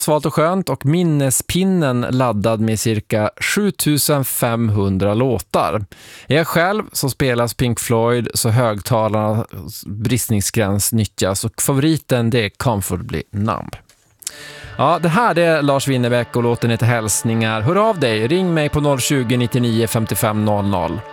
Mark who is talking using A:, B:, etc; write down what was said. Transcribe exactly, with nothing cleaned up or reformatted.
A: Svalt och skönt och minnespinnen laddad med cirka sjutusen femhundra låtar. Är jag själv så spelas Pink Floyd så högtalarnas bristningsgräns nyttjas och favoriten det är Comfortably Numb. Ja, det här är Lars Winnerbäck och låten heter Hälsningar. Hör av dig, ring mig på noll tjugo nittionio femtiofem noll noll.